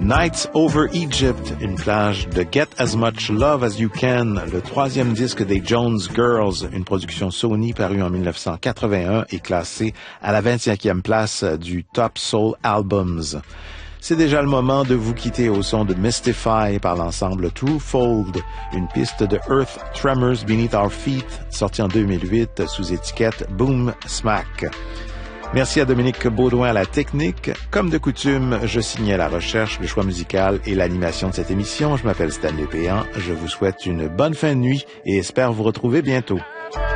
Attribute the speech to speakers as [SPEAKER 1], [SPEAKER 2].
[SPEAKER 1] Nights Over Egypt, une plage de Get As Much Love As You Can, le troisième disque des Jones Girls, une production Sony parue en 1981 et classée à la 25e place du Top Soul Albums. C'est déjà le moment de vous quitter au son de Mystify par l'ensemble Twofold, une piste de Earth Tremors Beneath Our Feet, sortie en 2008 sous étiquette Boom Smack. Merci à Dominique Baudouin à la technique. Comme de coutume, je signais la recherche, le choix musical et l'animation de cette émission. Je m'appelle Stanley Péan. Je vous souhaite une bonne fin de nuit et espère vous retrouver bientôt.